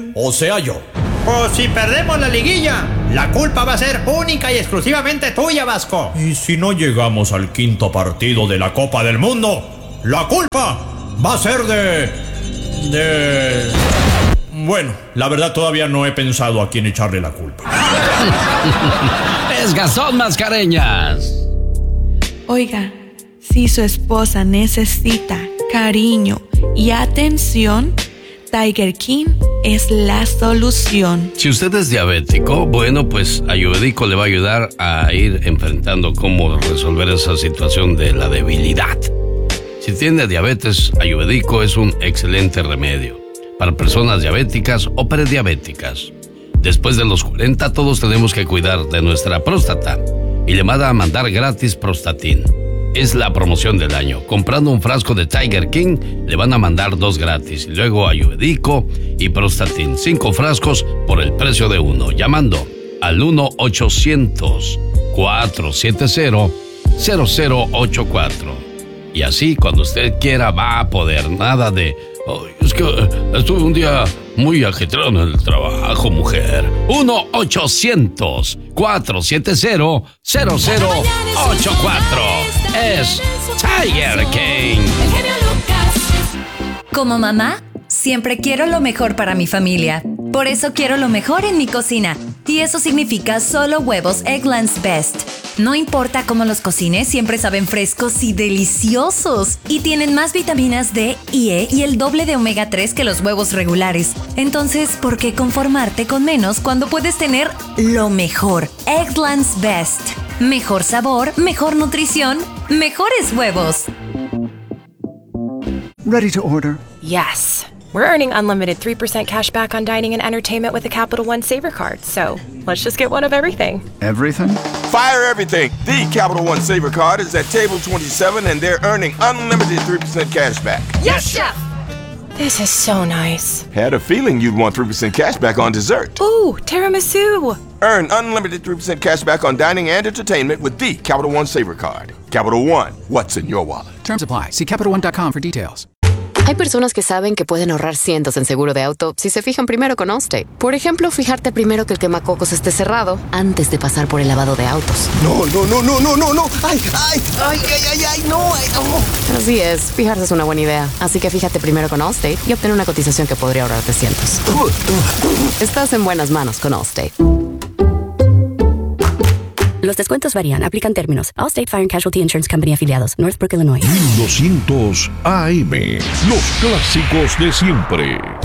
o sea yo. Pues si perdemos la liguilla, la culpa va a ser única y exclusivamente tuya, Vasco. Y si no llegamos al quinto partido de la Copa del Mundo, la culpa va a ser Bueno, la verdad todavía no he pensado a quién echarle la culpa. Es Gastón Mascareñas. Oiga, si su esposa necesita cariño y atención, Tiger King es la solución. Si usted es diabético, bueno, pues Ayurvédico le va a ayudar a ir enfrentando cómo resolver esa situación de la debilidad. Si tiene diabetes, Ayurvédico es un excelente remedio para personas diabéticas o prediabéticas. Después de los 40, todos tenemos que cuidar de nuestra próstata y le van a mandar gratis Prostatin. Es la promoción del año. Comprando un frasco de Tiger King, le van a mandar 2 gratis. Y luego Ayurvédico y Prostatin. 5 frascos por el precio de 1. Llamando al 1-800-470-0084. Y así, cuando usted quiera, va a poder. Nada de... es que estuve un día muy ajetreado en el trabajo, mujer. 1-800-470-0084. Es Tiger King. Como mamá, siempre quiero lo mejor para mi familia. Por eso quiero lo mejor en mi cocina. Y eso significa solo huevos Eggland's Best. No importa cómo los cocines, siempre saben frescos y deliciosos. Y tienen más vitaminas D y E y el doble de omega 3 que los huevos regulares. Entonces, ¿por qué conformarte con menos cuando puedes tener lo mejor? Eggland's Best. Mejor sabor, mejor nutrición, mejores huevos. Ready to order? Yes. We're earning unlimited 3% cash back on dining and entertainment with the Capital One Saver Card, so let's just get one of everything. Everything? Fire everything! The Capital One Saver Card is at table 27 and they're earning unlimited 3% cash back. Yes, Chef! This is so nice. Had a feeling you'd want 3% cash back on dessert. Ooh, tiramisu! Earn unlimited 3% cash back on dining and entertainment with the Capital One Saver Card. Capital One, what's in your wallet? Terms apply. See CapitalOne.com for details. Hay personas que saben que pueden ahorrar cientos en seguro de auto si se fijan primero con Allstate. Por ejemplo, fijarte primero que el quemacocos esté cerrado antes de pasar por el lavado de autos. No. ¡Ay, no! Así es, fijarse es una buena idea. Así que fíjate primero con Allstate y obtén una cotización que podría ahorrarte cientos. Estás en buenas manos con Allstate. Los descuentos varían, aplican términos. Allstate Fire and Casualty Insurance Company afiliados, Northbrook, Illinois. 1200 AM, los clásicos de siempre.